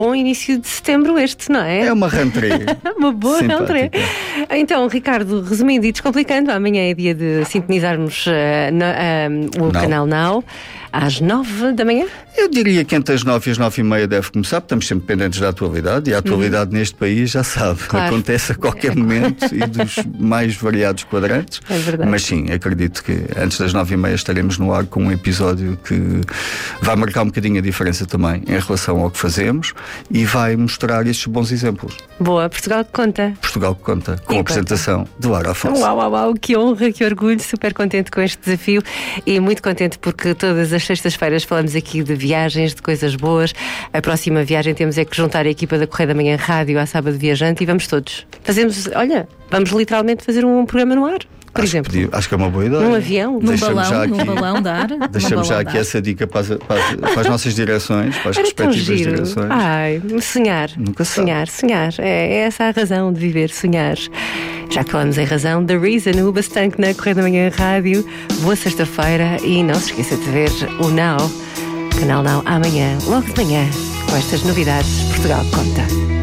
Bom início de setembro este, não é? É uma rentrée. Uma boa rentrée. Então, Ricardo, resumindo e descomplicando, amanhã é dia de sintonizarmos o Canal Now às 9 da manhã? Eu diria que entre as 9 e as 9h30 deve começar, porque estamos sempre pendentes da atualidade, e a atualidade neste país, já sabe, acontece a qualquer momento e dos mais variados quadrantes. É verdade. Mas sim, acredito que antes das 9h30 estaremos no ar com um episódio que vai marcar um bocadinho a diferença também em relação ao que fazemos e vai mostrar estes bons exemplos. Boa, Portugal que conta. Portugal que conta, com a apresentação de Lara Afonso. Uau, que honra, que orgulho, super contente com este desafio e muito contente porque todas as sextas-feiras falamos aqui de viagens, de coisas boas. A próxima viagem temos é que juntar a equipa da Correio da Manhã Rádio à Sábado Viajante e vamos todos. Vamos literalmente fazer um programa no ar. Por exemplo, acho que é uma boa ideia. Num avião, num balão de ar. Deixamos já aqui essa dica para as nossas direções, para as respectivas direções. Ai, sonhar. Nunca sabe. Sonhar. É essa a razão de viver, sonhar. Já que falamos em razão, The Reason, o Bastanque na Correio da Manhã Rádio. Boa sexta-feira e não se esqueça de ver o Now, Canal Now, amanhã, logo de manhã, com estas novidades. Portugal conta.